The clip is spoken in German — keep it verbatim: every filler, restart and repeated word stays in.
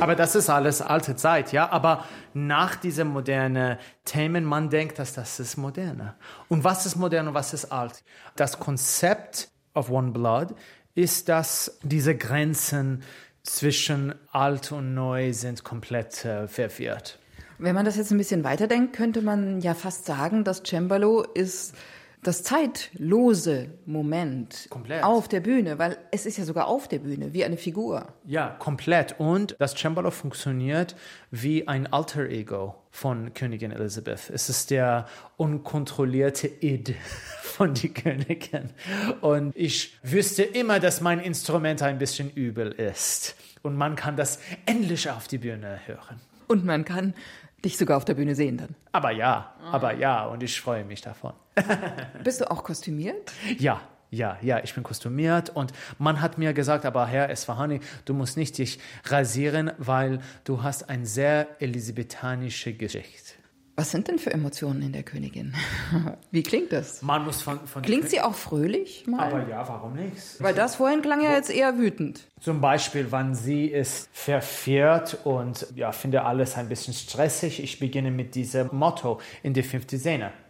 Aber das ist alles alte Zeit, ja. Aber nach diesen modernen Themen, man denkt, dass das ist moderne. Und was ist modern und was ist alt? Das Konzept of One Blood ist, dass diese Grenzen zwischen alt und neu sind komplett äh, verwirrt. Wenn man das jetzt ein bisschen weiterdenkt, könnte man ja fast sagen, dass Cembalo ist das zeitlose Moment komplett auf der Bühne, weil es ist ja sogar auf der Bühne, wie eine Figur. Ja, komplett. Und das Cembalo funktioniert wie ein Alter Ego von Königin Elizabeth. Es ist der unkontrollierte Id von der Königin. Und ich wüsste immer, dass mein Instrument ein bisschen übel ist. Und man kann das endlich auf die Bühne hören. Und man kann dich sogar auf der Bühne sehen dann. Aber ja, aber ja, und ich freue mich davon. Bist du auch kostümiert? Ja, ja, ja, ich bin kostümiert und man hat mir gesagt, aber Herr Esfahani, du musst nicht dich rasieren, weil du hast eine sehr elisabethanische Geschichte. Was sind denn für Emotionen in der Königin? Wie klingt das? Man muss von, von Klingt sie auch fröhlich? Mal? Aber ja, warum nicht? Weil das vorhin klang ja jetzt eher wütend. Zum Beispiel, wenn sie ist verführt und ja, finde alles ein bisschen stressig. Ich beginne mit diesem Motto in der fünften Szene.